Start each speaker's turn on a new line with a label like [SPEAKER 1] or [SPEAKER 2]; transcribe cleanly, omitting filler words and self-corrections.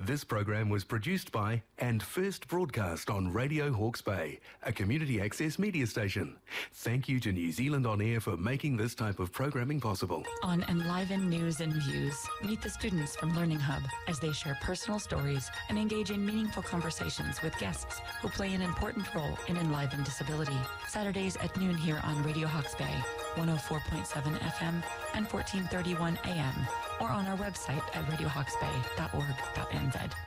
[SPEAKER 1] This program was produced by and first broadcast on Radio Hawke's Bay, a community access media station. Thank you to New Zealand On Air for making this type of programming possible.
[SPEAKER 2] On Enliven News and Views, meet the students from Learning Hub as they share personal stories and engage in meaningful conversations with guests who play an important role in Enliven Disability. Saturdays at noon here on Radio Hawke's Bay, 104.7 FM and 1431 AM, or on our website at radiohawksbay.org.nz.